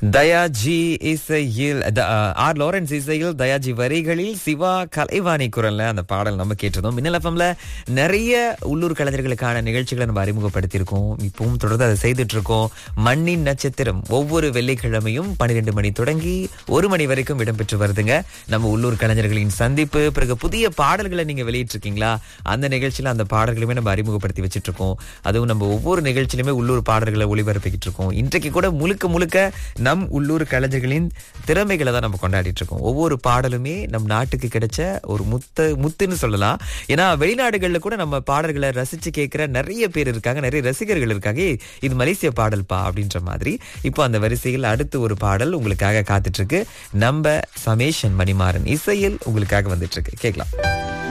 தயாஜி இசையில் R Lawrence இசையில் தயாஜி வரிகளில் சிவா கலைவாணி குரல்ல அந்த பாடல் நம்ம கேட்டிருந்தோம். மின்னல் எஃப்எம்ல நிறைய உள்ளூர் கலைஞர்களுக்கான நிகழ்ச்சிகளை நம்ம அறிமுகப்படுத்தியிருக்கோம். இப்பவும் தொடர்ந்து அதை செய்துட்டு இருக்கோம். மண்ணின் நட்சத்திரம் ஒவ்வொரு வெள்ளிக்கிழமையும் 12 மணி தொடங்கி 1 மணி வரைக்கும் இடம்பெற்று வருதுங்க. நம்ம உள்ளூர் கலைஞர்களின் சந்திப்பு. பிறகு புதிய பாடல்களை நீங்க வெளியிட்டு இருக்கீங்களா, அந்த நிகழ்ச்சியில அந்த பாடல்களுமே நம்ம அறிமுகப்படுத்தி வச்சிட்டு இருக்கோம். அதுவும் நம்ம ஒவ்வொரு நிகழ்ச்சியிலுமே உள்ளூர் பாடல்களை ஒளிபரப்பிக்கிட்டு இருக்கோம். இன்றைக்கு கூட முழுக்க நம் உள்ளூர் கலைஞர்களின் திறமைகளை தான் நம்ம கொண்டாடிட்டு இருக்கோம். ஒவ்வொரு பாடலுமே நம் நாட்டுக்கு கிடைச்ச ஒரு முத்துன்னு சொல்லலாம். ஏன்னா வெளிநாடுகள்ல கூட நம்ம பாடல்களை ரசிச்சு கேட்கிற நிறைய பேர் இருக்காங்க, நிறைய ரசிகர்கள் இருக்காங்க. இது மலேசிய பாடல்பா அப்படின்ற மாதிரி. இப்போ அந்த வரிசையில் அடுத்து ஒரு பாடல் உங்களுக்காக காத்துட்டு இருக்கு. நம்ம சமேஷன் மணிமாறன் இசையில் உங்களுக்காக வந்துட்டு இருக்கு. கேட்கலாம்.